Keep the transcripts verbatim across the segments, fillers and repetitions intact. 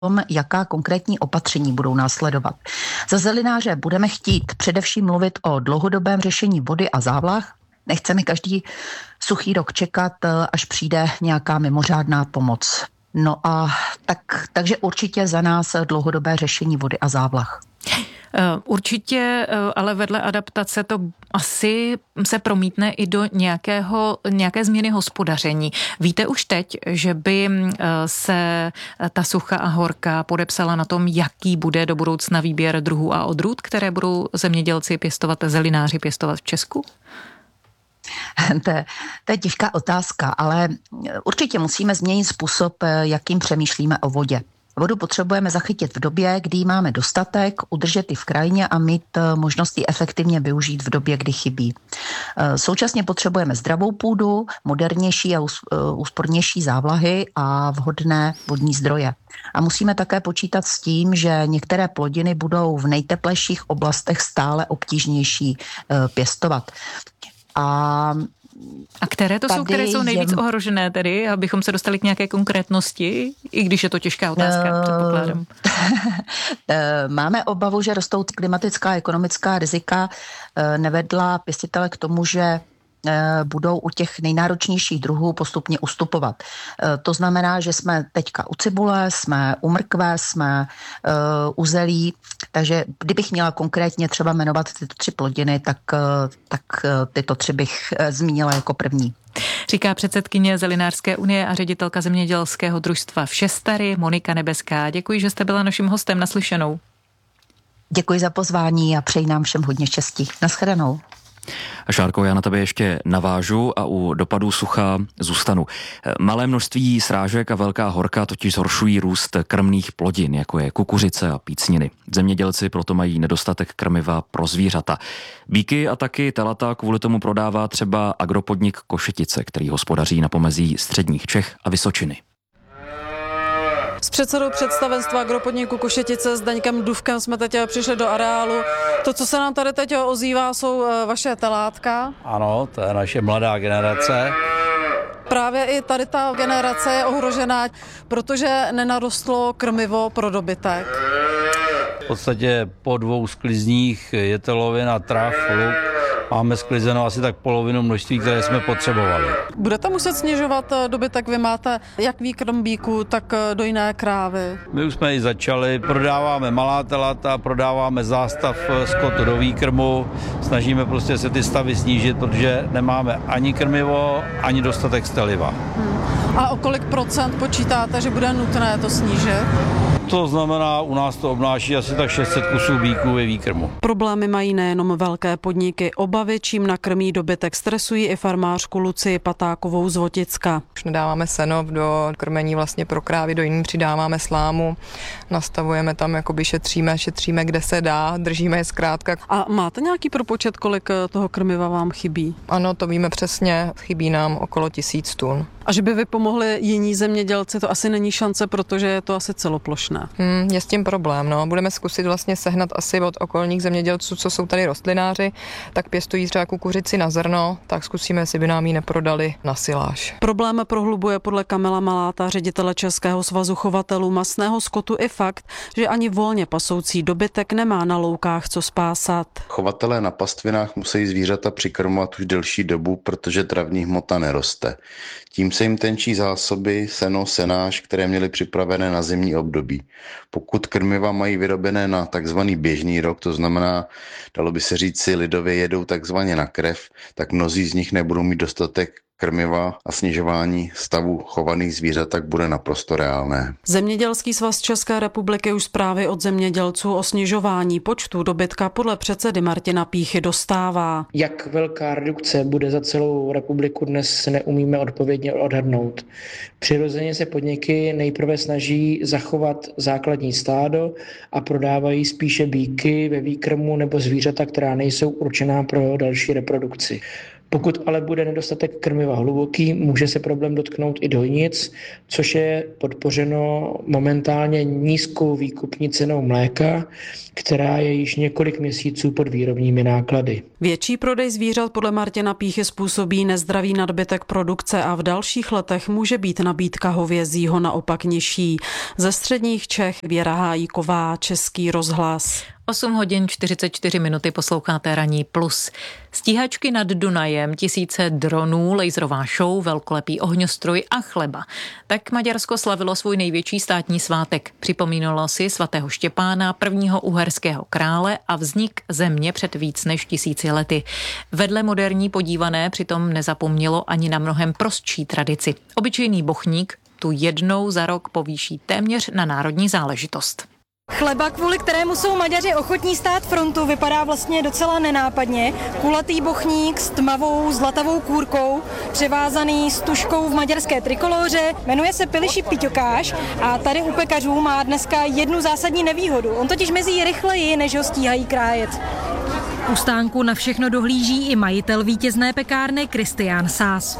jaká konkrétní opatření budou následovat. Za zelináře budeme chtít především mluvit o dlouhodobém řešení vody a závlah. Nechceme každý suchý rok čekat, až přijde nějaká mimořádná pomoc. No a tak, takže určitě za nás dlouhodobé řešení vody a závlah. Určitě, ale vedle adaptace to asi se promítne i do nějakého, nějaké změny hospodaření. Víte už teď, že by se ta sucha a horka podepsala na tom, jaký bude do budoucna výběr druhů a odrůd, které budou zemědělci pěstovat, zelináři pěstovat v Česku? To je, to je těžká otázka, ale určitě musíme změnit způsob, jakým přemýšlíme o vodě. Vodu potřebujeme zachytit v době, kdy ji máme dostatek, udržet ji v krajině a mít možnosti efektivně využít v době, kdy chybí. Současně potřebujeme zdravou půdu, modernější a úspornější závlahy a vhodné vodní zdroje. A musíme také počítat s tím, že některé plodiny budou v nejteplejších oblastech stále obtížnější pěstovat. A A které to jsou, které jsou nejvíc je... ohrožené tedy, abychom se dostali k nějaké konkrétnosti, i když je to těžká otázka, uh, předpokládám. Máme obavu, že rostou klimatická a ekonomická rizika, nevedla pěstitele k tomu, že budou u těch nejnáročnějších druhů postupně ustupovat. To znamená, že jsme teďka u cibule, jsme u mrkve, jsme u zelí, takže kdybych měla konkrétně třeba jmenovat tyto tři plodiny, tak, tak tyto tři bych zmínila jako první. Říká předsedkyně Zelinářské unie a ředitelka zemědělského družstva Všestary Monika Nebeská. Děkuji, že jste byla naším hostem. Naslyšenou. Děkuji za pozvání a přeji nám všem hodně štěstí. Naschledanou. Šárko, já na tebe ještě navážu a u dopadů sucha zůstanu. Malé množství srážek a velká horka totiž zhoršují růst krmných plodin, jako je kukuřice a pícniny. Zemědělci proto mají nedostatek krmiva pro zvířata. Býky a taky telata kvůli tomu prodává třeba agropodnik Košetice, který hospodaří na pomezí středních Čech a Vysočiny. S předsedou představenstva agropodniku Košetice s Daňkem Dufkem jsme teď přišli do areálu. To, co se nám tady teď ozývá, jsou vaše telátka. Ano, to je naše mladá generace. Právě i tady ta generace je ohrožená, protože nenarostlo krmivo pro dobytek. V podstatě po dvou sklizních je telovina, trav, luk. Máme sklizeno asi tak polovinu množství, které jsme potřebovali. Budete muset snižovat dobytek, vy máte jak výkrm bíků, tak dojné krávy. My už jsme i začali, prodáváme malá telata, prodáváme zástav skotu do výkrmu, snažíme prostě se ty stavy snížit, protože nemáme ani krmivo, ani dostatek steliva. Hmm. A o kolik procent počítáte, že bude nutné to snížit? To znamená, u nás to obnáší asi tak šest set kusů bíků ve výkrmu. Problémy mají nejenom velké podniky. Obavy, čím nakrmí dobytek, stresují i farmářku Lucii Patákovou z Voticka. Už nedáváme seno do krmení vlastně pro krávy, do jiných přidáváme slámu, nastavujeme tam, jakoby šetříme, šetříme, kde se dá, držíme je zkrátka. A máte nějaký propočet, kolik toho krmiva vám chybí? Ano, to víme přesně, chybí nám okolo tisíc tun. A že by vy pomohli jiní zemědělci, to asi není šance, protože je to asi celoplošné. Hmm, je s tím problém, no. Budeme zkusit vlastně sehnat asi od okolních zemědělců, co jsou tady rostlináři, tak pěstují třeba kukuřici na zrno, tak zkusíme, jestli by nám ji neprodali na siláž. Problém prohlubuje podle Kamila Maláta, ředitele Českého svazu chovatelů masného skotu, i fakt, že ani volně pasoucí dobytek nemá na loukách co spásat. Chovatelé na pastvinách musí zvířata přikrmovat už delší dobu, protože travní hmota neroste. Tím se jim tenčí zásoby, seno, senáž, které měly připravené na zimní období. Pokud krmiva mají vyrobené na takzvaný běžný rok, to znamená, dalo by se říct si lidově jedou takzvaně na krev, tak mnozí z nich nebudou mít dostatek krmiva a snižování stavu chovaných zvířat tak bude naprosto reálné. Zemědělský svaz České republiky už zprávy od zemědělců o snižování počtu dobytka podle předsedy Martina Píchy dostává. Jak velká redukce bude za celou republiku, dnes neumíme odpovědně odhadnout. Přirozeně se podniky nejprve snaží zachovat základní stádo a prodávají spíše býky ve výkrmu nebo zvířata, která nejsou určená pro další reprodukci. Pokud ale bude nedostatek krmiva hluboký, může se problém dotknout i dojnic, což je podpořeno momentálně nízkou výkupní cenou mléka, která je již několik měsíců pod výrobními náklady. Větší prodej zvířat podle Martina Píchy způsobí nezdravý nadbytek produkce a v dalších letech může být nabídka hovězího naopak nižší. Ze středních Čech Věra Hájíková, Český rozhlas. osm hodin čtyřicet čtyři minuty, posloucháte Ranní plus. Stíhačky nad Dunajem, tisíce dronů, laserová show, velkolepý ohňostroj a chleba. Tak Maďarsko slavilo svůj největší státní svátek. Připomínalo si svatého Štěpána, prvního uherského krále a vznik země před víc než tisíci lety. Vedle moderní podívané přitom nezapomnělo ani na mnohem prostší tradici. Obyčejný bochník tu jednou za rok povýší téměř na národní záležitost. Chleba, kvůli kterému jsou Maďaři ochotní stát frontu, vypadá vlastně docela nenápadně. Kulatý bochník s tmavou zlatavou kůrkou, převázaný s tuškou v maďarské trikoloře, jmenuje se Piliši Piťokáš a tady u pekařů má dneska jednu zásadní nevýhodu. On totiž mezí rychleji, než ho stíhají krájet. U stánku na všechno dohlíží i majitel vítězné pekárny Kristián Sás.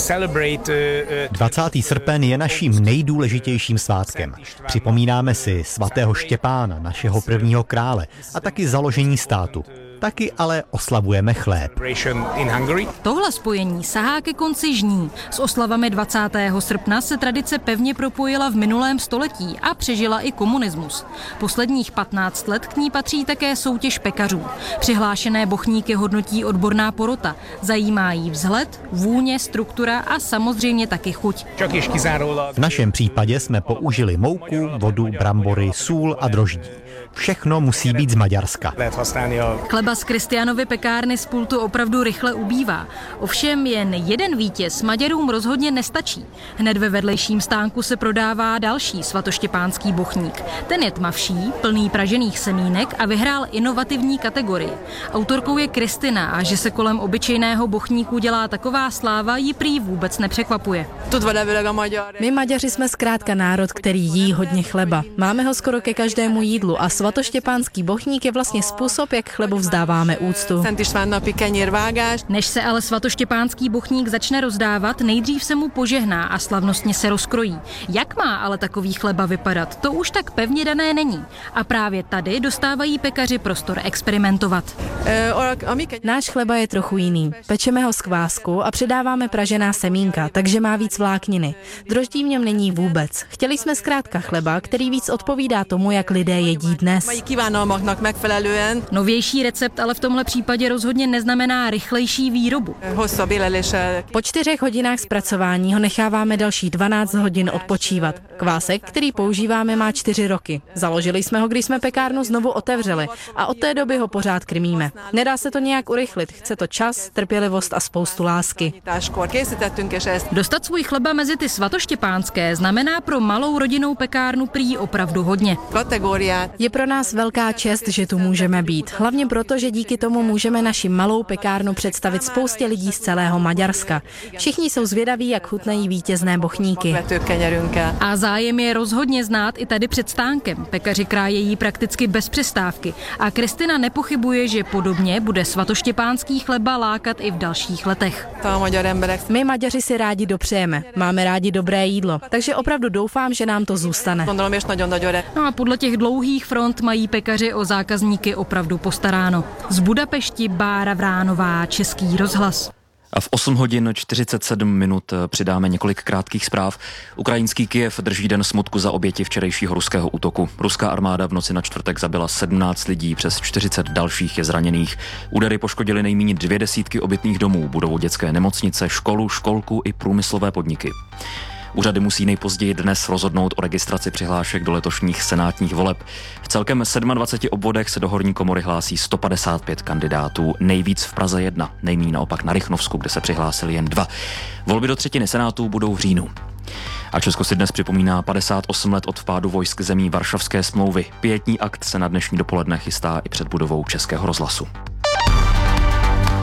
dvacátého srpen je naším nejdůležitějším svátkem. Připomínáme si svatého Štěpána, našeho prvního krále, a taky založení státu. Taky ale oslavujeme chléb. Tohle spojení sahá ke konci žní. S oslavami dvacátého srpna se tradice pevně propojila v minulém století a přežila i komunismus. Posledních patnáct let k ní patří také soutěž pekařů. Přihlášené bochníky hodnotí odborná porota. Zajímá jí vzhled, vůně, struktura a samozřejmě taky chuť. V našem případě jsme použili mouku, vodu, brambory, sůl a droždí. Všechno musí být z Maďarska. Chleba z Kristiánovy pekárny z pultu opravdu rychle ubývá. Ovšem jen jeden vítěz Maďarům rozhodně nestačí. Hned ve vedlejším stánku se prodává další svatoštěpánský bochník. Ten je tmavší, plný pražených semínek a vyhrál inovativní kategorii. Autorkou je Kristina a že se kolem obyčejného bochníku dělá taková sláva, ji prý vůbec nepřekvapuje. My Maďaři jsme zkrátka národ, který jí hodně chleba. Máme ho skoro ke každému jídlu a svatoštěpánský bochník je vlastně způsob, jak chlebu vzdáváme úctu. Než se ale svatoštěpánský bochník začne rozdávat, nejdřív se mu požehná a slavnostně se rozkrojí. Jak má ale takový chleba vypadat, to už tak pevně dané není. A právě tady dostávají pekaři prostor experimentovat. Náš chleba je trochu jiný. Pečeme ho z kvásku a přidáváme pražená semínka, takže má víc vlákniny. Droždí v něm není vůbec. Chtěli jsme zkrátka chleba, který víc odpovídá tomu, jak lidé jedí dnes. Novější recept ale v tomhle případě rozhodně neznamená rychlejší výrobu. Po čtyřech hodinách zpracování ho necháváme další dvanáct hodin odpočívat. Kvásek, který používáme, má čtyři roky. Založili jsme ho, když jsme pekárnu znovu otevřeli a od té doby ho pořád krmíme. Nedá se to nějak urychlit, chce to čas, trpělivost a spoustu lásky. Dostat svůj chleba mezi ty svatoštěpánské znamená pro malou rodinnou pekárnu prý opravdu hodně. Je pro nás velká čest, že tu můžeme být. Hlavně proto, že díky tomu můžeme naši malou pekárnu představit spoustě lidí z celého Maďarska. Všichni jsou zvědaví, jak chutnají vítězné bochníky. A zájem je rozhodně znát i tady před stánkem. Pekaři krájejí prakticky bez přestávky. A Kristina nepochybuje, že podobně bude svatoštěpánský chleba lákat i v dalších letech. My Maďaři si rádi dopřejeme. Máme rádi dobré jídlo. Takže opravdu doufám, že nám to zůstane. No a podle těch dlouhých front mají pekaři o zákazníky opravdu postaráno. Z Budapešti Bára Vránová, Český rozhlas. A v osm hodin čtyřicet sedm minut přidáme několik krátkých zpráv. Ukrajinský Kyjev drží den smutku za oběti včerejšího ruského útoku. Ruská armáda v noci na čtvrtek zabila sedmnáct lidí, přes čtyřicet dalších je zraněných. Údery poškodily nejméně dvě desítky obytných domů, budovu dětské nemocnice, školu, školku i průmyslové podniky. Úřady musí nejpozději dnes rozhodnout o registraci přihlášek do letošních senátních voleb. V celkem dvaceti sedmi obvodech se do horní komory hlásí sto padesát pět kandidátů, nejvíc v Praze jedna, nejméně naopak na Rychnovsku, kde se přihlásili jen dva. Volby do třetiny senátů budou v říjnu. A Česko si dnes připomíná padesát osm let od vpádu vojsk zemí Varšavské smlouvy. Pietní akt se na dnešní dopoledne chystá i před budovou Českého rozhlasu.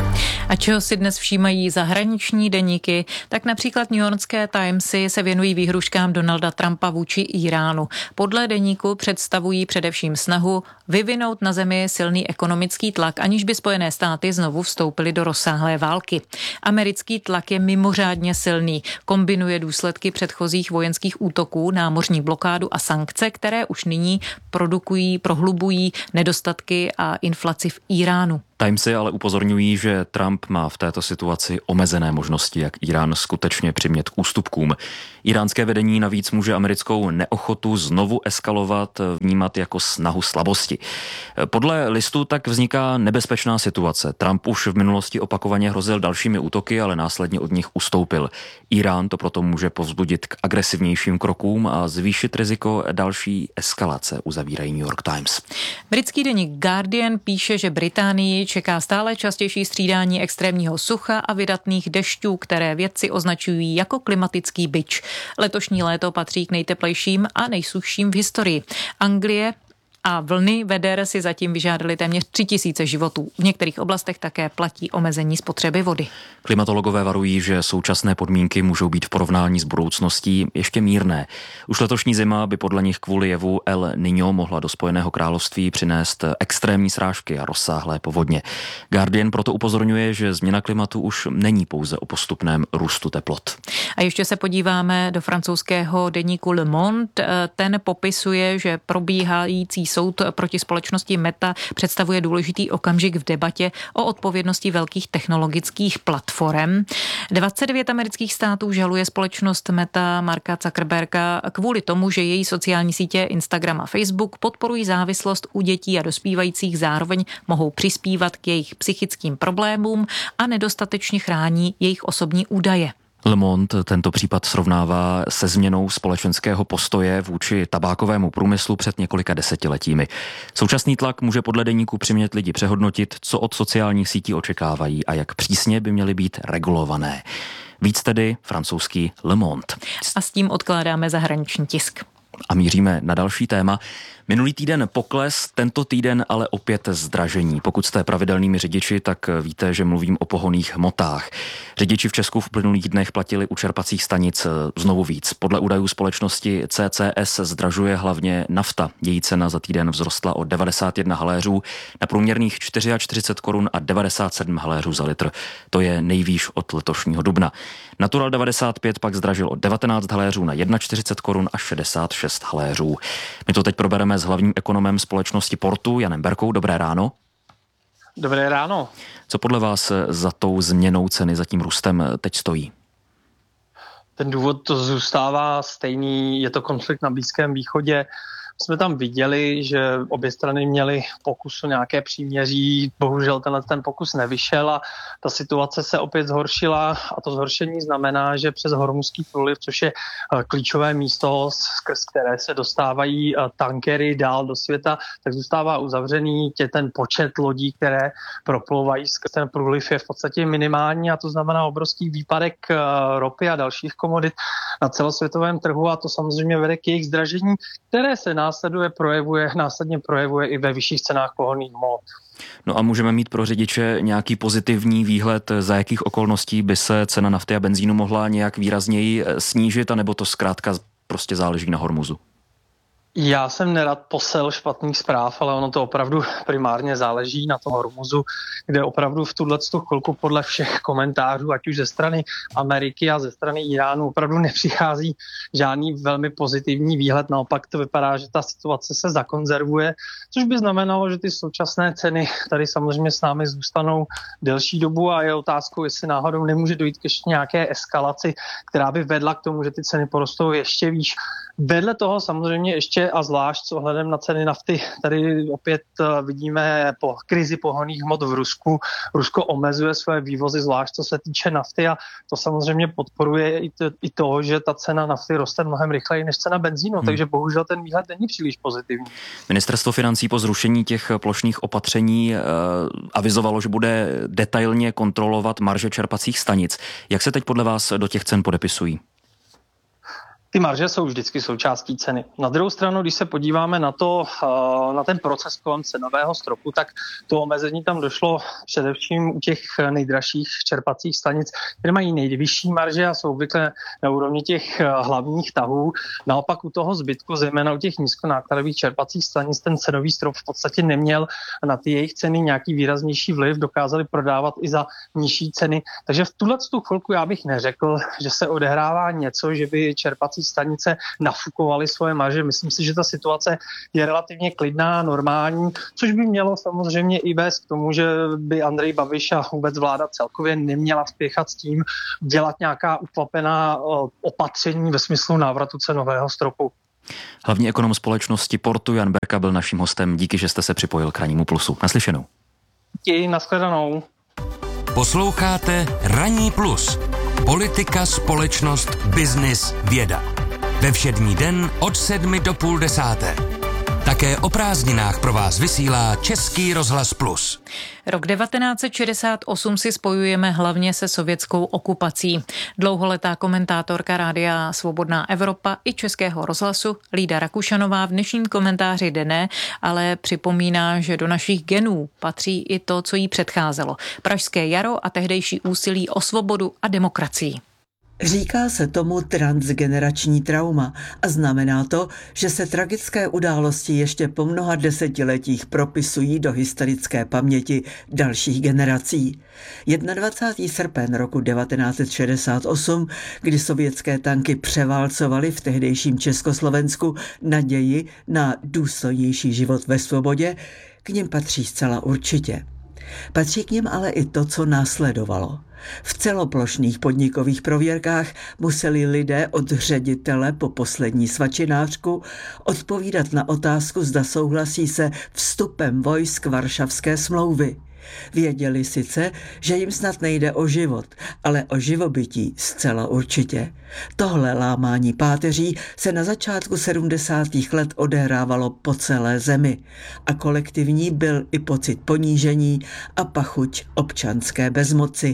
A čeho si dnes všímají zahraniční deníky, tak například newyorské Timesy se věnují výhruškám Donalda Trumpa vůči Iránu. Podle deníku představují především snahu vyvinout na zemi silný ekonomický tlak, aniž by Spojené státy znovu vstoupily do rozsáhlé války. Americký tlak je mimořádně silný, kombinuje důsledky předchozích vojenských útoků, námořní blokádu a sankce, které už nyní produkují, prohlubují nedostatky a inflaci v Iránu. Timesy ale upozorňují, že Trump má v této situaci omezené možnosti, jak Irán skutečně přimět k ústupkům. Iránské vedení navíc může americkou neochotu znovu eskalovat vnímat jako snahu slabosti. Podle listu tak vzniká nebezpečná situace. Trump už v minulosti opakovaně hrozil dalšími útoky, ale následně od nich ustoupil. Irán to proto může povzbudit k agresivnějším krokům a zvýšit riziko další eskalace, uzavírají New York Times. Britský deník Guardian píše, že Británii čeká stále častější střídání extrémního sucha a vydatných dešťů, které vědci označují jako klimatický bič. Letošní léto patří k nejteplejším a nejsušším v historii. Anglie a vlny veder si zatím vyžádali téměř tři tisíce životů. V některých oblastech také platí omezení spotřeby vody. Klimatologové varují, že současné podmínky můžou být v porovnání s budoucností ještě mírné. Už letošní zima by podle nich kvůli jevu El Niño mohla do Spojeného království přinést extrémní srážky a rozsáhlé povodně. Guardian proto upozorňuje, že změna klimatu už není pouze o postupném růstu teplot. A ještě se podíváme do francouzského deníku Le Monde. Ten popisuje, že probíhající soud proti společnosti Meta představuje důležitý okamžik v debatě o odpovědnosti velkých technologických platform. dvacet devět amerických států žaluje společnost Meta Marka Zuckerberga kvůli tomu, že její sociální sítě Instagram a Facebook podporují závislost u dětí a dospívajících, zároveň mohou přispívat k jejich psychickým problémům a nedostatečně chrání jejich osobní údaje. Le Monde tento případ srovnává se změnou společenského postoje vůči tabákovému průmyslu před několika desetiletími. Současný tlak může podle deníku přimět lidi přehodnotit, co od sociálních sítí očekávají a jak přísně by měly být regulované. Víc tedy francouzský Le Monde. A s tím odkládáme zahraniční tisk. A míříme na další téma. Minulý týden pokles, tento týden ale opět zdražení. Pokud jste pravidelnými řidiči, tak víte, že mluvím o pohonných hmotách. Řidiči v Česku v uplynulých dnech platili u čerpacích stanic znovu víc. Podle údajů společnosti C C S zdražuje hlavně nafta. Její cena za týden vzrostla o devadesát jedna haléřů na průměrných čtyřicet čtyři korun a devadesát sedm haléřů za litr. To je nejvýš od letošního dubna. Natural devadesát pět pak zdražil o devatenáct haléřů na čtyřicet jedna korun a šedesát šest haléřů. My to teď probereme s hlavním ekonomem společnosti Portu Janem Berkou. Dobré ráno. Dobré ráno. Co podle vás za tou změnou ceny, za tím růstem teď stojí? Ten důvod to zůstává stejný, je to konflikt na Blízkém východě. Jsme tam viděli, že obě strany měly pokus o nějaké příměří, bohužel tenhle ten pokus nevyšel a ta situace se opět zhoršila a to zhoršení znamená, že přes Hormuzský průliv, což je klíčové místo, skrz které se dostávají tankery dál do světa, tak zůstává uzavřený. Tě ten počet lodí, které proplouvají skrz ten průliv, je v podstatě minimální a to znamená obrovský výpadek ropy a dalších komodit na celosvětovém trhu a to samozřejmě vede k jejich zdražení, které se následuje projevuje, následně projevuje i ve vyšších cenách pohonných hmot. No a můžeme mít pro řidiče nějaký pozitivní výhled, za jakých okolností by se cena nafty a benzínu mohla nějak výrazněji snížit, anebo to zkrátka prostě záleží na Hormuzu? Já jsem nerad posel špatných zpráv, ale ono to opravdu primárně záleží na tom Hormuzu, kde opravdu v tuhletu chvilku podle všech komentářů, ať už ze strany Ameriky a ze strany Iránu, opravdu nepřichází žádný velmi pozitivní výhled. Naopak to vypadá, že ta situace se zakonzervuje, což by znamenalo, že ty současné ceny tady samozřejmě s námi zůstanou delší dobu a je otázkou, jestli náhodou nemůže dojít k ještě nějaké eskalaci, která by vedla k tomu, že ty ceny porostou ještě výš. Vedle toho samozřejmě ještě a zvlášť s ohledem na ceny nafty, tady opět vidíme po krizi pohonných hmot v Rusku. Rusko omezuje své vývozy, zvlášť co se týče nafty a to samozřejmě podporuje i to, i to že ta cena nafty roste mnohem rychleji než cena benzínu, hmm. takže bohužel ten výhled není příliš pozitivní. Ministerstvo financí po zrušení těch plošných opatření eh, avizovalo, že bude detailně kontrolovat marže čerpacích stanic. Jak se teď podle vás do těch cen podepisují? Ty marže jsou vždycky součástí ceny. Na druhou stranu, když se podíváme na to, na ten proces kolem cenového stropu, tak to omezení tam došlo především u těch nejdražších čerpacích stanic, které mají nejvyšší marže a jsou obvykle na úrovni těch hlavních tahů. Naopak u toho zbytku, zejména u těch nízkonákladových čerpacích stanic, ten cenový strop v podstatě neměl na ty jejich ceny nějaký výraznější vliv, dokázali prodávat i za nižší ceny. Takže v tuhle tu chvilku já bych neřekl, že se odehrává něco, že by čerpací stanice nafukovaly svoje marže. Myslím si, že ta situace je relativně klidná, normální, což by mělo samozřejmě i vést k tomu, že by Andrej Babiš a vůbec vláda celkově neměla spěchat s tím dělat nějaká ukvapená opatření ve smyslu návratu cenového stropu. Hlavní ekonom společnosti Portu Jan Berka byl naším hostem. Díky, že jste se připojil k Rannímu plusu. Naslyšenou. Díky, nashledanou. Posloucháte Ranní plus. Politika, společnost, biznis, věda. Ve všední den od sedmi do půl desáté. Také o prázdninách pro vás vysílá Český rozhlas Plus. Rok devatenáct set šedesát osm si spojujeme hlavně se sovětskou okupací. Dlouholetá komentátorka Rádia Svobodná Evropa i Českého rozhlasu Lída Rakušanová v dnešním komentáři dne ale připomíná, že do našich genů patří i to, co jí předcházelo. Pražské jaro a tehdejší úsilí o svobodu a demokracii. Říká se tomu transgenerační trauma a znamená to, že se tragické události ještě po mnoha desetiletích propisují do historické paměti dalších generací. dvacátého prvního srpen roku devatenáct set šedesát osm, kdy sovětské tanky převálcovaly v tehdejším Československu naději na důstojnější život ve svobodě, k nim patří zcela určitě. Patří k nim ale i to, co následovalo. V celoplošných podnikových prověrkách museli lidé od ředitele po poslední svačinářku odpovídat na otázku, zda souhlasí se vstupem vojsk Varšavské smlouvy. Věděli sice, že jim snad nejde o život, ale o živobytí zcela určitě. Tohle lámání páteří se na začátku sedmdesátých let odehrávalo po celé zemi a kolektivní byl i pocit ponížení a pachuť občanské bezmoci.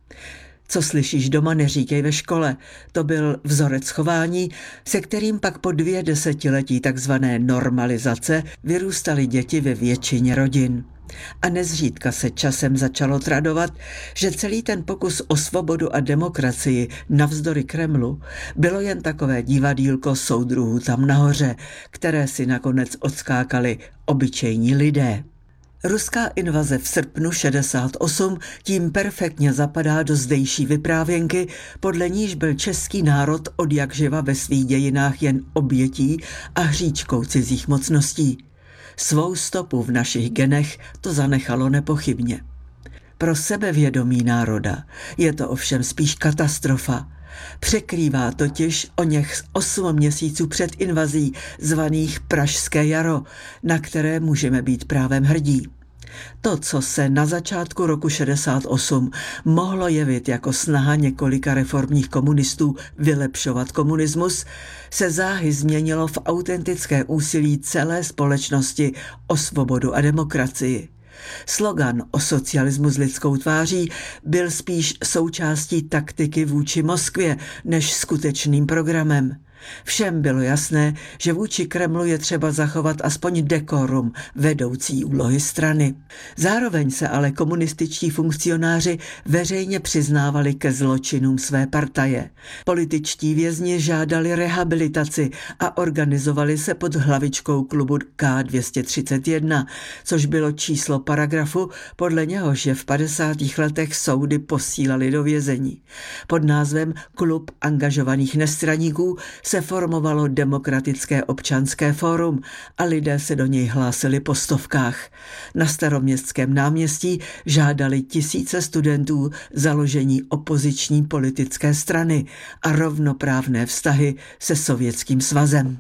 Co slyšíš doma, neříkej ve škole. To byl vzorec chování, se kterým pak po dvě desetiletí takzvané normalizace vyrůstaly děti ve většině rodin. A nezřídka se časem začalo tradovat, že celý ten pokus o svobodu a demokracii navzdory Kremlu bylo jen takové divadýlko soudruhů tam nahoře, které si nakonec odskákali obyčejní lidé. Ruská invaze v srpnu šedesát osm tím perfektně zapadá do zdejší vyprávěnky, podle níž byl český národ odjakživa ve svých dějinách jen obětí a hříčkou cizích mocností. Svou stopu v našich genech to zanechalo nepochybně. Pro sebevědomí národa je to ovšem spíš katastrofa. Překrývá totiž o něch osm měsíců před invazí zvaných Pražské jaro, na které můžeme být právem hrdí. To, co se na začátku roku šedesát osm mohlo jevit jako snaha několika reformních komunistů vylepšovat komunismus, se záhy změnilo v autentické úsilí celé společnosti o svobodu a demokracii. Slogan o socialismu s lidskou tváří byl spíš součástí taktiky vůči Moskvě než skutečným programem. Všem bylo jasné, že vůči Kremlu je třeba zachovat aspoň dekorum vedoucí úlohy strany. Zároveň se ale komunističtí funkcionáři veřejně přiznávali ke zločinům své partaje. Političtí vězni žádali rehabilitaci a organizovali se pod hlavičkou klubu K dvě stě třicet jedna, což bylo číslo paragrafu, podle něhož je v padesátých letech soudy posílali do vězení. Pod názvem Klub angažovaných nestraníků se formovalo Demokratické občanské fórum a lidé se do něj hlásili po stovkách. Na Staroměstském náměstí žádali tisíce studentů založení opoziční politické strany a rovnoprávné vztahy se Sovětským svazem.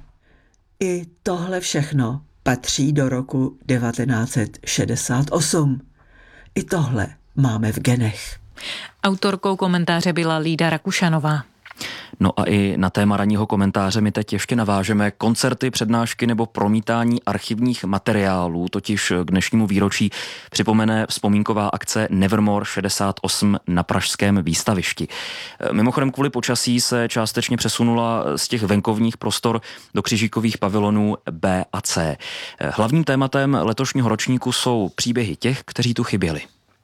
I tohle všechno patří do roku devatenáct set šedesát osm. I tohle máme v genech. Autorkou komentáře byla Lída Rakušanová. No a i na téma ranního komentáře my teď ještě navážeme. Koncerty, přednášky nebo promítání archivních materiálů, totiž k dnešnímu výročí připomene vzpomínková akce Nevermore šedesát osm na pražském výstavišti. Mimochodem kvůli počasí se částečně přesunula z těch venkovních prostor do křižíkových pavilonů B a C. Hlavním tématem letošního ročníku jsou příběhy těch, kteří tu chyběli.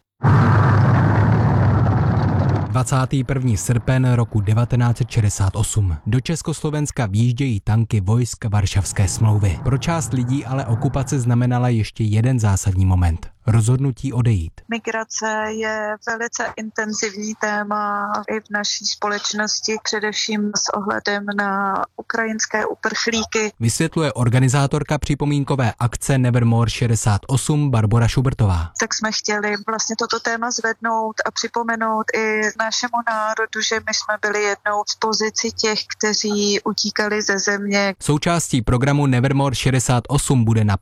dvacátého prvního srpen roku devatenáct set šedesát osm. Do Československa vjíždějí tanky vojsk Varšavské smlouvy. Pro část lidí ale okupace znamenala ještě jeden zásadní moment. Rozhodnutí odejít. Migrace je velice intenzivní téma i v naší společnosti, především s ohledem na ukrajinské uprchlíky. Vysvětluje organizátorka připomínkové akce Nevermore šedesát osm Barbora Šubertová. Tak jsme chtěli vlastně toto téma zvednout a připomenout i našemu národu, že my jsme byli jednou z pozici těch, kteří utíkali ze země. Součástí programu Nevermore šedesát osm bude na